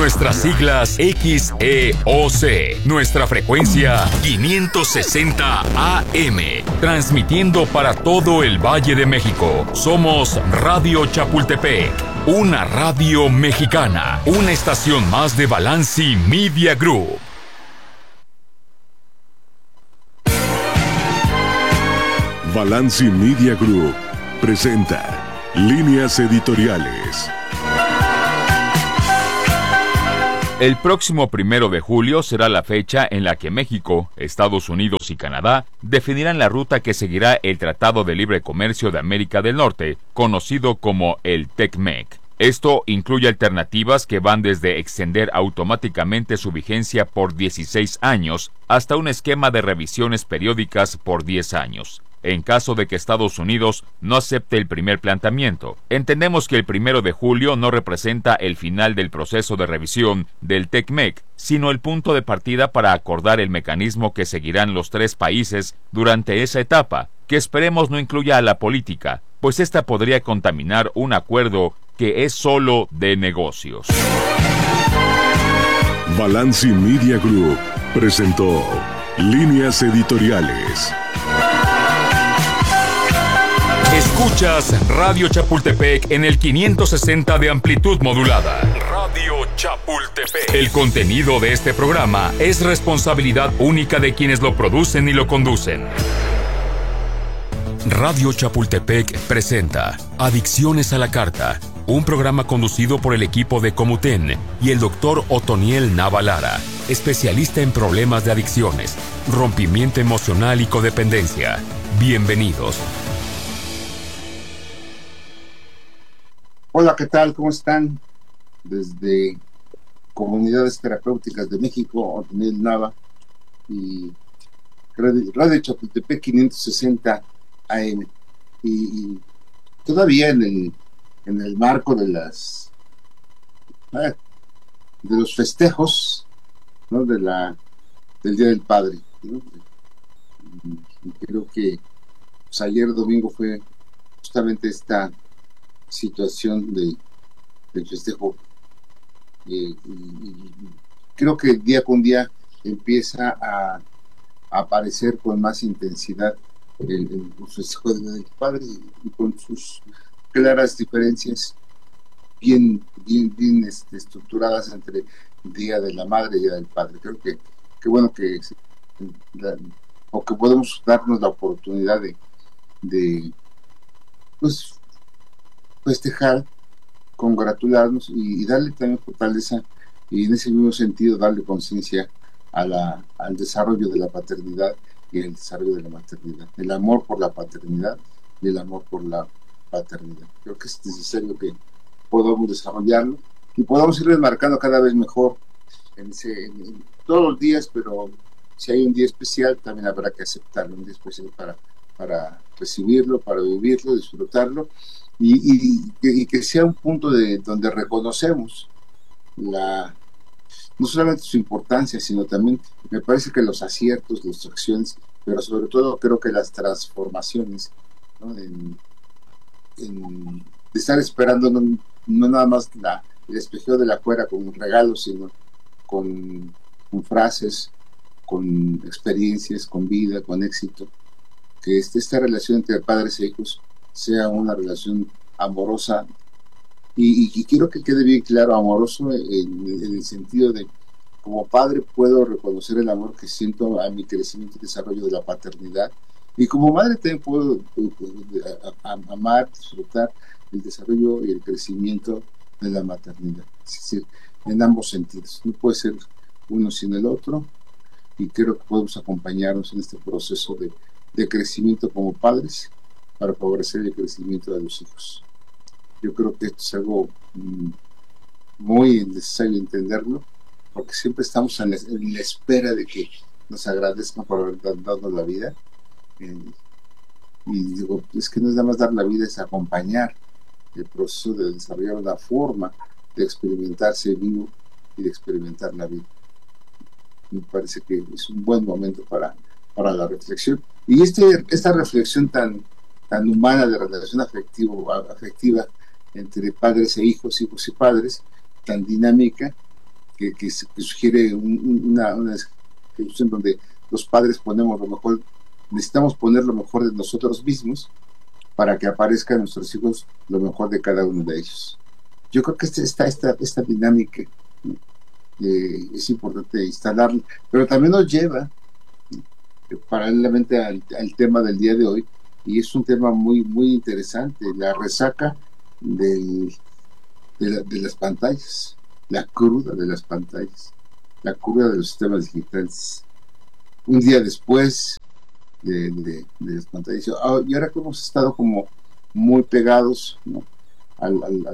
Nuestras siglas XEOC. Nuestra frecuencia 560 AM. Transmitiendo para todo el Valle de México. Somos Radio Chapultepec. Una radio mexicana. Una estación más de Balanci Media Group. Balanci Media Group presenta Líneas Editoriales. El próximo 1 de julio será la fecha en la que México, Estados Unidos y Canadá definirán la ruta que seguirá el Tratado de Libre Comercio de América del Norte, conocido como el TEC-MEC. Esto incluye alternativas que van desde extender automáticamente su vigencia por 16 años hasta un esquema de revisiones periódicas por 10 años. En caso de que Estados Unidos no acepte el primer planteamiento, entendemos que el 1 de julio no representa el final del proceso de revisión del TEC-MEC, sino el punto de partida para acordar el mecanismo que seguirán los tres países durante esa etapa, que esperemos no incluya a la política, pues esta podría contaminar un acuerdo que es solo de negocios. Balanci Media Group presentó Líneas Editoriales. Escuchas Radio Chapultepec en el 560 de amplitud modulada. Radio Chapultepec. El contenido de este programa es responsabilidad única de quienes lo producen y lo conducen. Radio Chapultepec presenta Adicciones a la Carta, un programa conducido por el equipo de Comuten y el doctor Otoniel Navalara, especialista en problemas de adicciones, rompimiento emocional y codependencia. Bienvenidos. Hola, ¿qué tal? ¿Cómo están? Desde Comunidades Terapéuticas de México, Otoniel Nava y Radio Chapultepec 560 AM. Y todavía en el marco de los festejos, ¿no? del Día del Padre, ¿no? Y creo que pues, ayer domingo fue justamente esta situación del festejo, y creo que día con día empieza a aparecer con más intensidad el festejo del Padre, y con sus claras diferencias bien estructuradas entre Día de la Madre y Día del Padre. Creo que bueno que podemos darnos la oportunidad de pues festejar, congratularnos y darle también fortaleza, y en ese mismo sentido darle conciencia al desarrollo de la paternidad y el desarrollo de la maternidad, el amor por la paternidad y el amor por la paternidad. Creo que es necesario que podamos desarrollarlo y podamos ir remarcando cada vez mejor en todos los días, pero si hay un día especial también habrá que aceptarlo, un día especial para recibirlo, para vivirlo, disfrutarlo, y que sea un punto donde reconocemos no solamente su importancia, sino también me parece que los aciertos, las acciones, pero sobre todo creo que las transformaciones, ¿no? de estar esperando no nada más el espejeo de la fuera con regalos, sino con frases, con experiencias, con vida, con éxito, que esta relación entre padres e hijos sea una relación amorosa, y quiero que quede bien claro, amoroso en el sentido de, como padre puedo reconocer el amor que siento a mi crecimiento y desarrollo de la paternidad, y como madre también puedo amar, disfrutar el desarrollo y el crecimiento de la maternidad, es decir, en ambos sentidos. No puede ser uno sin el otro, y creo que podemos acompañarnos en este proceso de crecimiento como padres para favorecer el crecimiento de los hijos. Yo creo que esto es algo muy necesario entenderlo, porque siempre estamos en la espera de que nos agradezcan por haber dado la vida, y digo, es que no es nada más dar la vida, es acompañar el proceso de desarrollar una forma de experimentarse vivo y de experimentar la vida. Me parece que es un buen momento para la reflexión, y esta reflexión tan humana de relación afectiva entre padres e hijos, hijos y padres, tan dinámica, que sugiere una descripción donde los padres ponemos lo mejor, necesitamos poner lo mejor de nosotros mismos para que aparezca en nuestros hijos lo mejor de cada uno de ellos. Yo creo que esta dinámica, ¿no? Es importante instalarla, pero también nos lleva paralelamente al tema del día de hoy, y es un tema muy, muy interesante, la resaca de las pantallas, la cruda de las pantallas, la cruda de los sistemas digitales. Un día después de las pantallas, y ahora que hemos estado como muy pegados, ¿no? a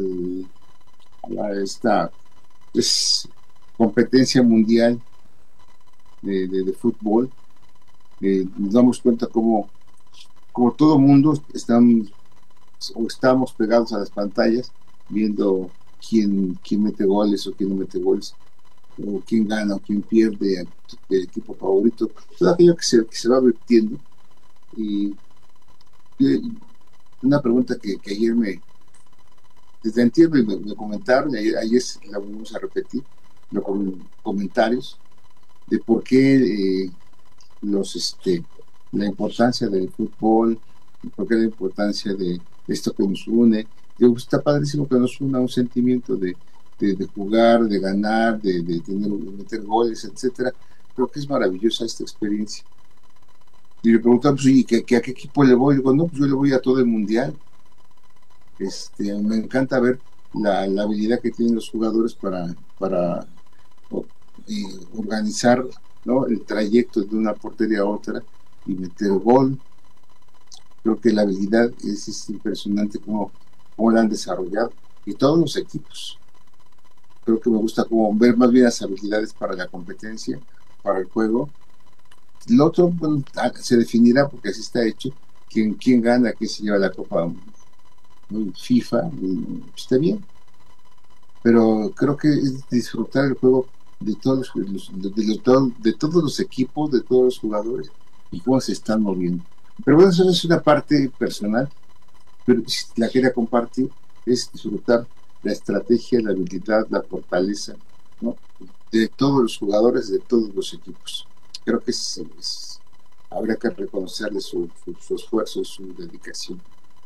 esta pues, competencia mundial de fútbol, nos damos cuenta como todo mundo estamos pegados a las pantallas viendo quién mete goles o quién no mete goles, o quién gana o quién pierde, el equipo favorito, todo aquello que se va virtiendo. Y una pregunta que ayer desde antier me comentaron, y ayer la vamos a repetir, con comentarios de por qué la importancia del fútbol, por qué la importancia de esto que nos une. Digo, está padrísimo que nos una un sentimiento de jugar, de ganar, de meter goles, etcétera. Creo que es maravillosa esta experiencia. Y le preguntamos, ¿y a qué equipo le voy? Digo, no, pues yo le voy a todo el mundial. Me encanta ver la habilidad que tienen los jugadores para organizar, ¿no? El trayecto de una portería a otra y meter gol. Creo que la habilidad es impresionante cómo la han desarrollado, y todos los equipos. Creo que me gusta como ver más bien las habilidades para la competencia, para el juego. Lo otro, bueno, se definirá porque así está hecho, quién gana, quién se lleva la copa, ¿no? FIFA, está bien, pero creo que es disfrutar el juego de todos los equipos, de todos los jugadores y cómo se están moviendo. Pero bueno, eso es una parte personal, pero si la quería compartir, es disfrutar la estrategia, la habilidad, la fortaleza, ¿no? De todos los jugadores, de todos los equipos. Creo que habría que reconocerle su esfuerzo, su dedicación.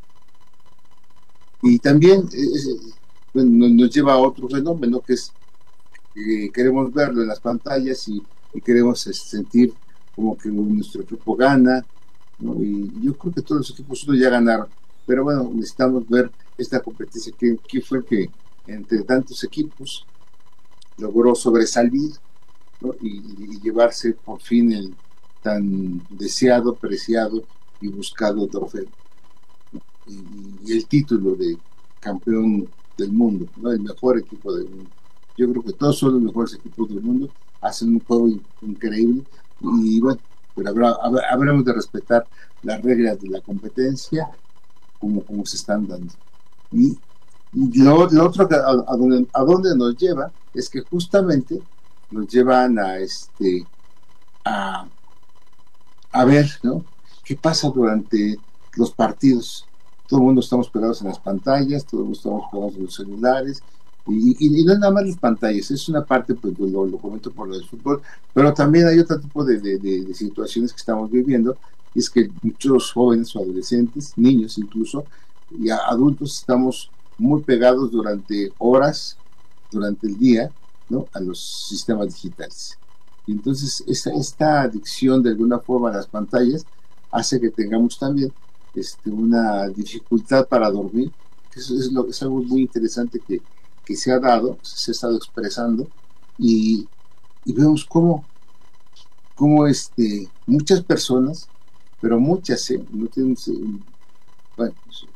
Y también bueno, nos lleva a otro fenómeno que es queremos verlo en las pantallas y queremos sentir como que nuestro equipo gana, ¿no? Y yo creo que todos los equipos ya ganaron, pero bueno, necesitamos ver esta competencia, que fue que entre tantos equipos logró sobresalir, ¿no? y llevarse por fin el tan deseado, preciado y buscado trofeo, ¿no? y el título de campeón del mundo, ¿no? El mejor equipo del mundo. Yo creo que todos son los mejores equipos del mundo, hacen un juego increíble, y bueno, pero habremos de respetar las reglas de la competencia como se están dando. Y lo otro a donde nos lleva es que justamente nos llevan a ver, ¿no? qué pasa durante los partidos. Todo el mundo estamos pegados en las pantallas, todo el mundo estamos pegados en los celulares, y no es nada más las pantallas, es una parte, pues lo comento por lo del fútbol, pero también hay otro tipo de situaciones que estamos viviendo, y es que muchos jóvenes o adolescentes, niños incluso, y adultos estamos muy pegados durante horas, durante el día, ¿no? a los sistemas digitales. Y entonces esta adicción de alguna forma a las pantallas hace que tengamos también una dificultad para dormir, que es algo muy interesante que se ha dado, se ha estado expresando, y vemos cómo muchas personas, pero muchas, no tienen, bueno,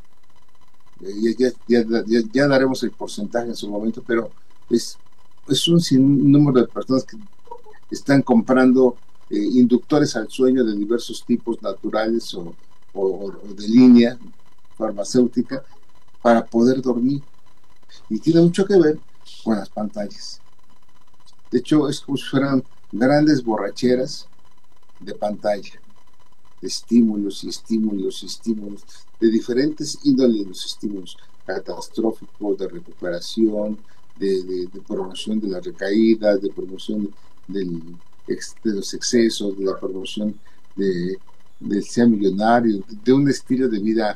ya daremos el porcentaje en su momento, pero es un sinnúmero de personas que están comprando inductores al sueño de diversos tipos, naturales o de línea farmacéutica, para poder dormir, y tiene mucho que ver con las pantallas. De hecho, es como si fueran grandes borracheras de pantalla, de estímulos y estímulos y estímulos, de diferentes índoles, los estímulos catastróficos, de recuperación, de promoción de las recaídas, de promoción de los excesos, de la promoción del ser millonario, de un estilo de vida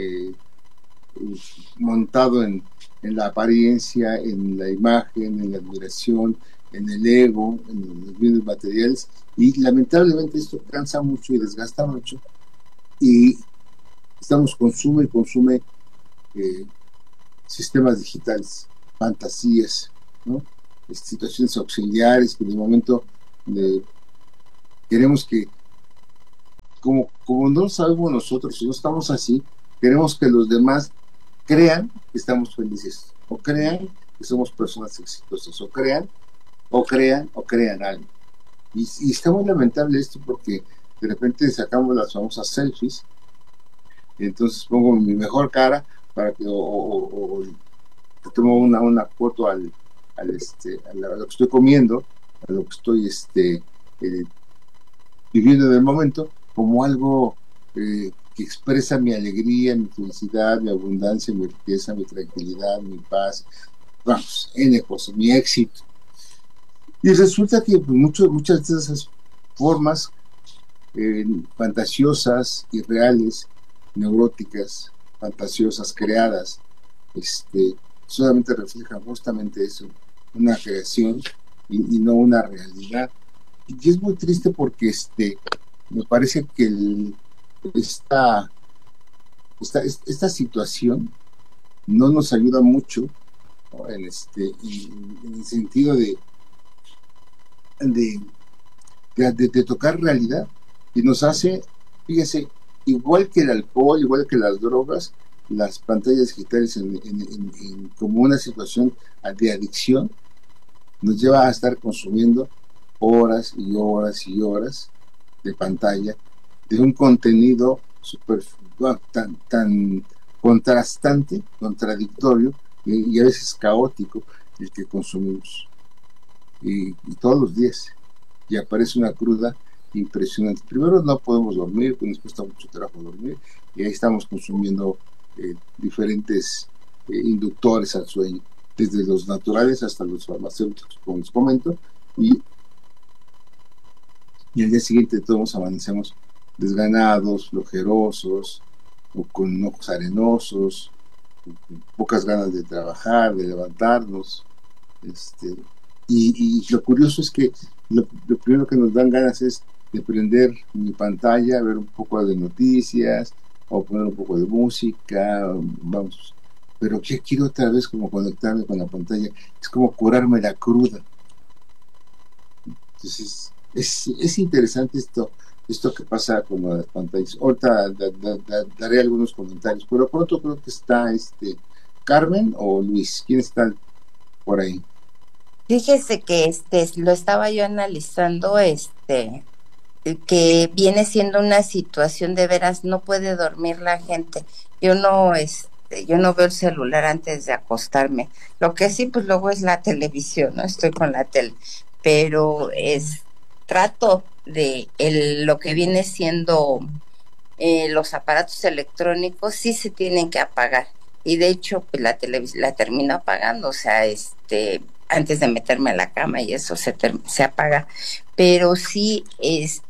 montado en la apariencia, en la imagen, en la admiración, en el ego, en los bienes materiales, y lamentablemente esto cansa mucho y desgasta mucho, y estamos consume y consume sistemas digitales, fantasías, ¿no? Situaciones auxiliares que de momento queremos que, como no lo sabemos nosotros, si no estamos así, queremos que los demás crean que estamos felices, o crean que somos personas exitosas, o crean algo. Y está muy lamentable esto, porque de repente sacamos las famosas selfies, y entonces pongo mi mejor cara para que o tomo una foto a lo que estoy comiendo, a lo que estoy viviendo en el momento, como algo que expresa mi alegría, mi felicidad, mi abundancia, mi riqueza, mi tranquilidad, mi paz, vamos, cosas, mi éxito. Y resulta que pues, muchas de esas formas fantasiosas, irreales, neuróticas, fantasiosas, creadas, solamente reflejan justamente eso, una creación y no una realidad. Y es muy triste porque me parece que esta situación no nos ayuda mucho, ¿no? en el sentido de tocar realidad, y nos hace, fíjese, igual que el alcohol, igual que las drogas, las pantallas digitales como una situación de adicción, nos lleva a estar consumiendo horas y horas y horas de pantalla, de un contenido tan contrastante, contradictorio y a veces caótico, el que consumimos. Y todos los días, y aparece una cruda impresionante. Primero, no podemos dormir, pues nos cuesta mucho trabajo dormir, y ahí estamos consumiendo diferentes inductores al sueño, desde los naturales hasta los farmacéuticos, como les comento, y al día siguiente todos amanecemos desganados, flojerosos, o con ojos arenosos, con pocas ganas de trabajar, de levantarnos. Y lo curioso es que lo primero que nos dan ganas es de prender mi pantalla, ver un poco de noticias, o poner un poco de música, vamos. Pero yo quiero otra vez como conectarme con la pantalla, es como curarme la cruda. Entonces, es interesante esto que pasa con las pantallas. Ahorita daré algunos comentarios, pero pronto creo que está Carmen o Luis. ¿Quién está por ahí? Fíjese que lo estaba yo analizando, que viene siendo una situación de veras, no puede dormir la gente. Yo no veo el celular antes de acostarme. Lo que sí, pues luego es la televisión, ¿no? Estoy con la tele, pero trato de lo que viene siendo los aparatos electrónicos, sí se tienen que apagar. Y de hecho, pues la televisión la termino apagando, o sea, antes de meterme a la cama, y eso se apaga. Pero sí es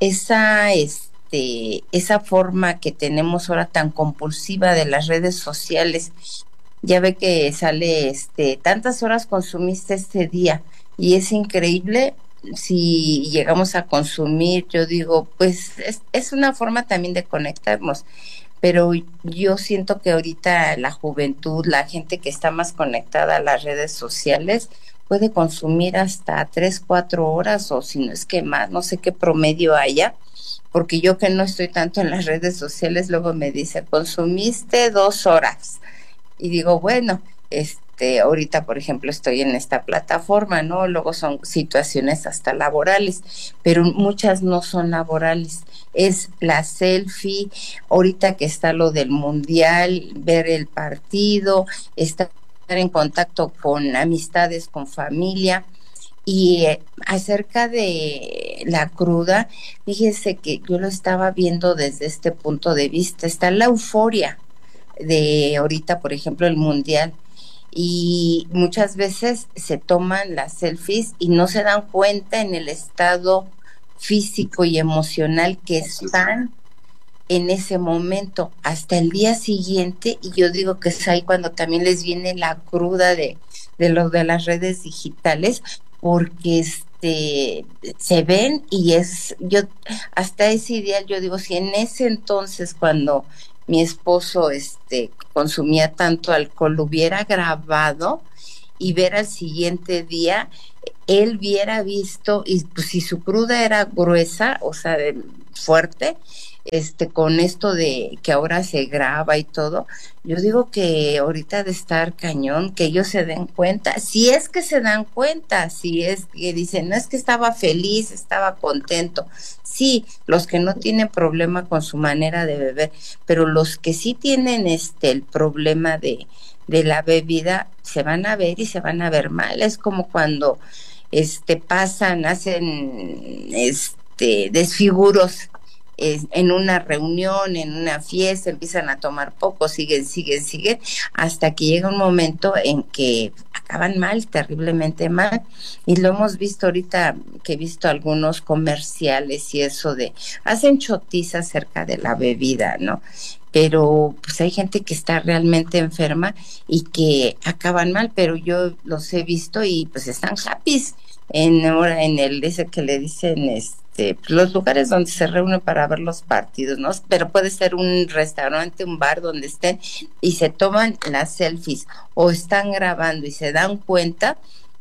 esa forma que tenemos ahora tan compulsiva de las redes sociales. Ya ve que sale tantas horas consumiste este día, y es increíble. Si llegamos a consumir, yo digo, pues es una forma también de conectarnos, pero yo siento que ahorita la juventud, la gente que está más conectada a las redes sociales, puede consumir hasta 3-4 horas, o si no es que más, no sé qué promedio haya, porque yo que no estoy tanto en las redes sociales, luego me dice, consumiste 2 horas, y digo, bueno, ahorita, por ejemplo, estoy en esta plataforma, ¿no? Luego son situaciones hasta laborales, pero muchas no son laborales. Es la selfie, ahorita que está lo del mundial, ver el partido, estar en contacto con amistades, con familia. Y acerca de la cruda, fíjese que yo lo estaba viendo desde este punto de vista. Está la euforia de ahorita, por ejemplo, el mundial, y muchas veces se toman las selfies y no se dan cuenta en el estado físico y emocional que están en ese momento hasta el día siguiente, y yo digo que es ahí cuando también les viene la cruda de lo de las redes digitales, porque se ven y yo hasta ese ideal, yo digo, si en ese entonces cuando mi esposo consumía tanto alcohol lo hubiera grabado y ver al siguiente día, él hubiera visto, y pues si su cruda era gruesa, o sea, fuerte, con esto de que ahora se graba y todo, yo digo que ahorita de estar cañón, que ellos se den cuenta, si es que se dan cuenta, si es que dicen, no es que estaba feliz, estaba contento, sí, los que no tienen problema con su manera de beber, pero los que sí tienen el problema de la bebida, se van a ver y se van a ver mal, es como cuando pasan, hacen desfiguros en una reunión, en una fiesta, empiezan a tomar poco, siguen, hasta que llega un momento en que acaban mal, terriblemente mal, y lo hemos visto ahorita, que he visto algunos comerciales y eso hacen chotiza acerca de la bebida, ¿no? Pero pues hay gente que está realmente enferma y que acaban mal, pero yo los he visto y pues están happy en el ese que le dicen los lugares donde se reúnen para ver los partidos, ¿no? Pero puede ser un restaurante, un bar donde estén y se toman las selfies o están grabando y se dan cuenta,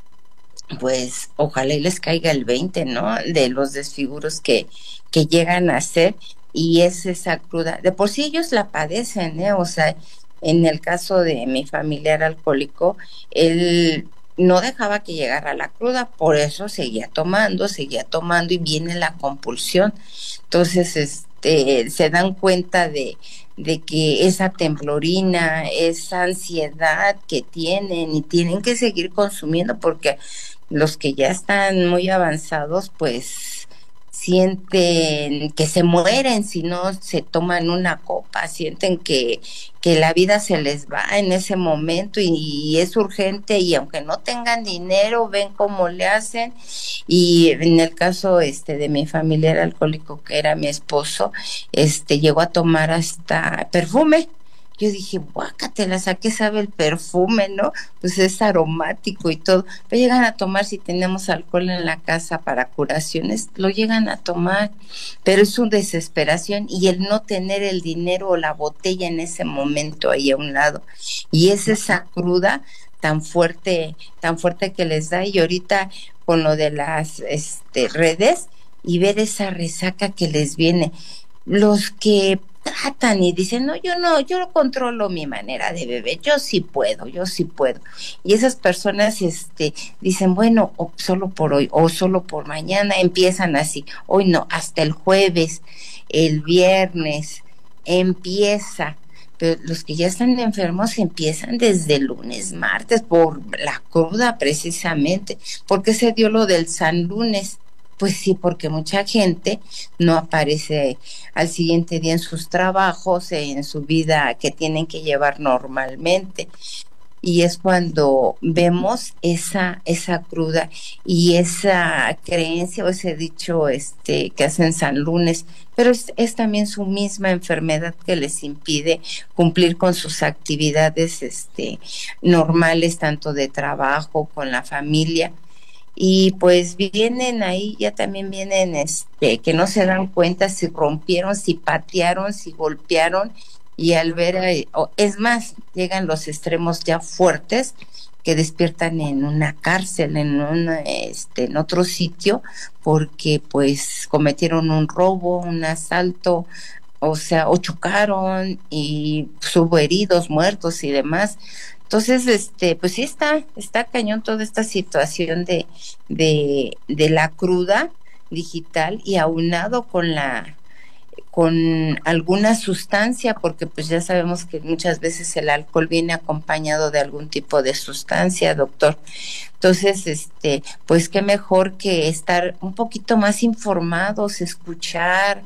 pues ojalá y les caiga el 20, ¿no? De los desfiguros que llegan a hacer, y es esa cruda. De por sí ellos la padecen, ¿eh? O sea, en el caso de mi familiar alcohólico, él no dejaba que llegara la cruda, por eso seguía tomando y viene la compulsión. Entonces, se dan cuenta de que esa temblorina, esa ansiedad que tienen y tienen que seguir consumiendo, porque los que ya están muy avanzados, pues sienten que se mueren si no se toman una copa, sienten que la vida se les va en ese momento y es urgente, y aunque no tengan dinero, ven cómo le hacen. Y en el caso de mi familiar alcohólico, que era mi esposo, llegó a tomar hasta perfume. Yo dije, guácatelas, ¿a qué sabe el perfume, no? Pues es aromático y todo. Pero llegan a tomar, si tenemos alcohol en la casa para curaciones, lo llegan a tomar. Pero es su desesperación y el no tener el dinero o la botella en ese momento ahí a un lado. Y es esa cruda tan fuerte que les da. Y ahorita con lo de las redes y ver esa resaca que les viene. Los que tratan y dicen, no, yo controlo mi manera de beber, yo sí puedo. Y esas personas dicen, bueno, o solo por hoy, o solo por mañana, empiezan así, hoy no, hasta el jueves, el viernes, empieza. Pero los que ya están enfermos empiezan desde el lunes, martes, por la cruda precisamente. ¿Por qué se dio lo del San Lunes? Pues sí, porque mucha gente no aparece al siguiente día en sus trabajos, en su vida que tienen que llevar normalmente. Y es cuando vemos esa cruda y esa creencia o ese dicho que hacen San Lunes, pero es también su misma enfermedad que les impide cumplir con sus actividades normales, tanto de trabajo, con la familia. Y pues vienen ahí, ya también vienen que no se dan cuenta si rompieron, si patearon, si golpearon, y al ver, es más, llegan los extremos ya fuertes que despiertan en una cárcel, en otro sitio, porque pues cometieron un robo, un asalto, o sea, o chocaron y pues, hubo heridos, muertos y demás. Entonces, pues sí está cañón toda esta situación de la cruda digital, y aunado con alguna sustancia, porque pues ya sabemos que muchas veces el alcohol viene acompañado de algún tipo de sustancia, doctor. Entonces, pues qué mejor que estar un poquito más informados, escuchar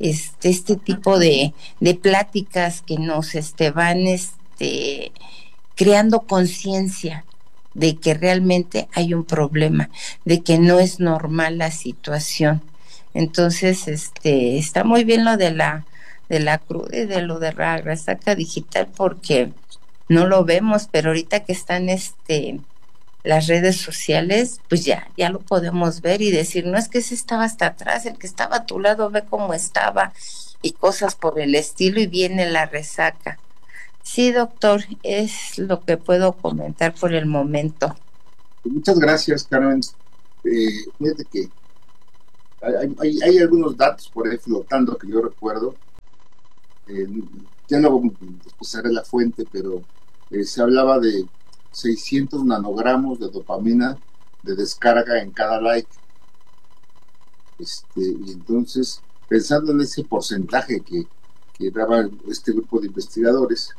este tipo de pláticas que nos van creando conciencia de que realmente hay un problema, de que no es normal la situación. Entonces, está muy bien lo de la cruda y de lo de la resaca digital, porque no lo vemos, pero ahorita que están las redes sociales, pues ya lo podemos ver y decir, no es que ese estaba hasta atrás, el que estaba a tu lado ve cómo estaba, y cosas por el estilo, y viene la resaca. Sí, doctor, es lo que puedo comentar por el momento. Muchas gracias, Carmen. Fíjate que hay algunos datos por ahí flotando que yo recuerdo. Ya no pasaré la fuente, pero se hablaba de 600 nanogramos de dopamina de descarga en cada like. Y entonces, pensando en ese porcentaje que daba este grupo de investigadores,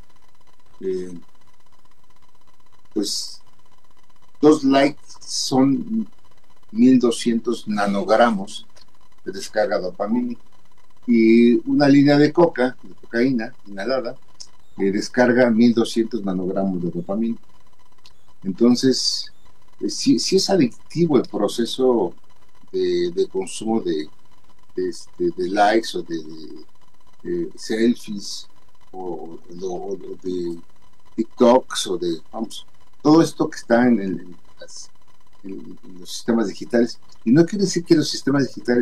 pues 2 likes son 1200 nanogramos de descarga dopamina, y una línea de cocaína inhalada descarga 1200 nanogramos de dopamina. Entonces, sí es adictivo el proceso de consumo de likes o de selfies o de TikToks o de, todo esto que está en los sistemas digitales. Y no quiere decir que los sistemas digitales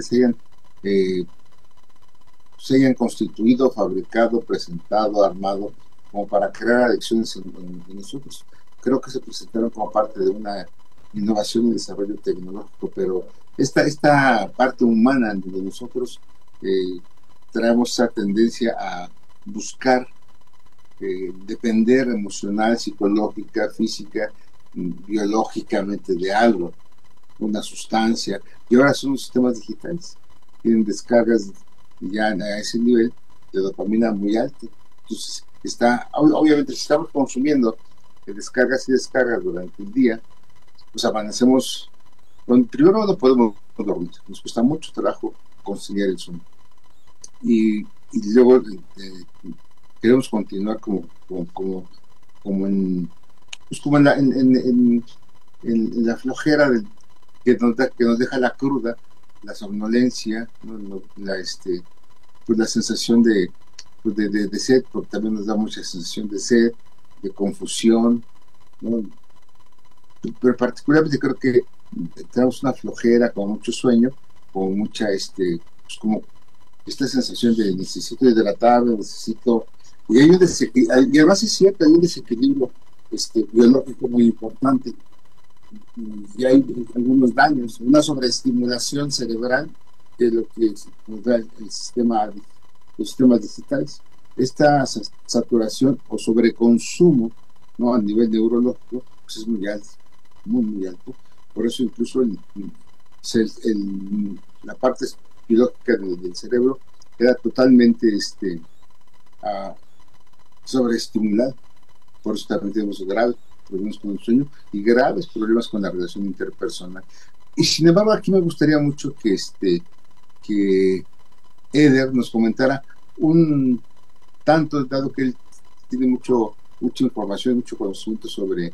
se hayan constituido, fabricado, presentado, armado como para crear adicciones en nosotros. Creo que se presentaron como parte de una innovación y desarrollo tecnológico, pero esta parte humana de nosotros traemos esa tendencia a buscar depender emocional, psicológica, física, biológicamente de algo, una sustancia, y ahora son los sistemas digitales, tienen descargas ya a ese nivel de dopamina muy alto. Entonces obviamente si estamos consumiendo descargas y descargas durante el día, pues amanecemos, primero no podemos dormir, nos cuesta mucho trabajo conciliar el sueño, y luego queremos continuar como en la flojera que nos deja la cruda, la somnolencia, ¿no? Pues la sensación de sed, porque también nos da mucha sensación de sed, de confusión, ¿no? Pero particularmente creo que tenemos una flojera, con mucho sueño, con mucha pues como esta sensación de necesito hidratarme, y además es cierto, hay un desequilibrio biológico muy importante, y hay algunos daños, una sobreestimulación cerebral, que es lo que nos da los sistemas digitales. Esta saturación o sobreconsumo, ¿no?, a nivel neurológico, pues es muy alto, muy alto. Por eso incluso la parte biológica del cerebro queda totalmente sobreestimulada. Por eso también tenemos graves problemas con el sueño y graves problemas con la relación interpersonal. Y sin embargo, aquí me gustaría mucho que Eder nos comentara dado que él tiene mucha información, mucho conocimiento sobre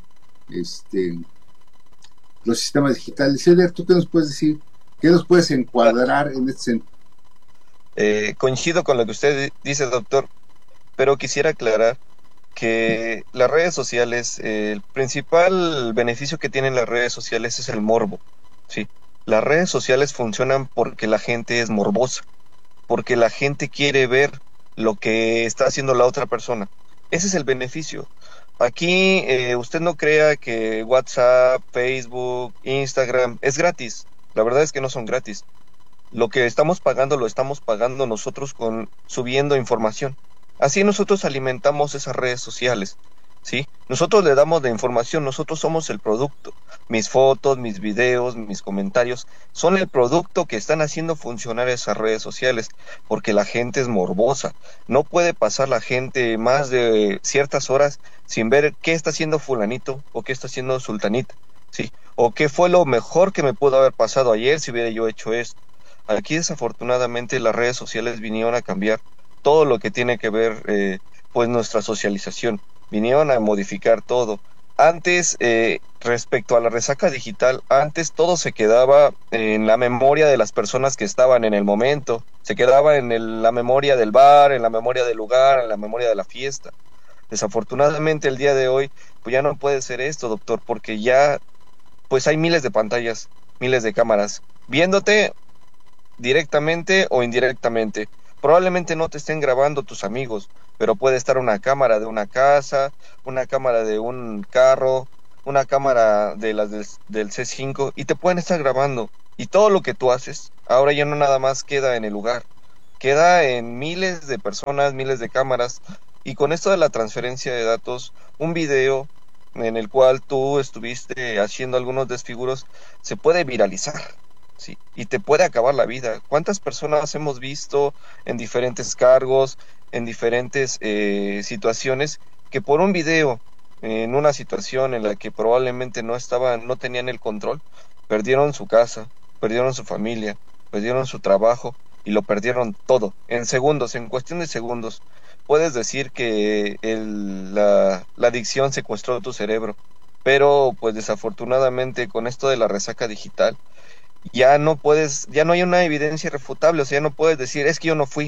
los sistemas digitales. Eder, ¿tú qué nos puedes decir? ¿Qué nos puedes encuadrar en este sentido? Coincido con lo que usted dice, doctor, pero quisiera aclarar que las redes sociales, el principal beneficio que tienen las redes sociales es el morbo, ¿sí? Las redes sociales funcionan porque la gente es morbosa, porque la gente quiere ver lo que está haciendo la otra persona. Ese es el beneficio. Aquí usted no crea que WhatsApp, Facebook, Instagram es gratis. La verdad es que no son gratis. Lo que estamos pagando lo estamos pagando nosotros subiendo información. Así nosotros alimentamos esas redes sociales, ¿sí? Nosotros le damos de información, nosotros somos el producto. Mis fotos, mis videos, mis comentarios son el producto que están haciendo funcionar esas redes sociales, porque la gente es morbosa. No puede pasar la gente más de ciertas horas sin ver qué está haciendo fulanito o qué está haciendo sultanita, ¿sí? O qué fue lo mejor que me pudo haber pasado ayer si hubiera yo hecho esto. Aquí desafortunadamente las redes sociales vinieron a cambiar todo lo que tiene que ver pues nuestra socialización. vinieron a modificar todo. Antes, respecto a la resaca digital, antes todo se quedaba en la memoria de las personas que estaban en el momento, se quedaba en la memoria del bar, en la memoria del lugar, en la memoria de la fiesta. Desafortunadamente el día de hoy, pues ya no puede ser esto, doctor, porque ya pues hay miles de pantallas, miles de cámaras, viéndote directamente o indirectamente. Probablemente no te estén grabando tus amigos, pero puede estar una cámara de una casa, una cámara de un carro, una cámara de las del C5 y te pueden estar grabando. Y todo lo que tú haces, ahora ya no nada más queda en el lugar, queda en miles de personas, miles de cámaras. Y con esto de la transferencia de datos, un video en el cual tú estuviste haciendo algunos desfiguros se puede viralizar. Sí, y te puede acabar la vida. ¿Cuántas personas hemos visto en diferentes cargos, en diferentes situaciones, que por un video, en una situación en la que probablemente no tenían el control, perdieron su casa, perdieron su familia, perdieron su trabajo y lo perdieron todo, en segundos, en cuestión de segundos? Puedes decir que la adicción secuestró tu cerebro, pero pues desafortunadamente con esto de la resaca digital, ya no hay una evidencia irrefutable, o sea, ya no puedes decir, es que yo no fui,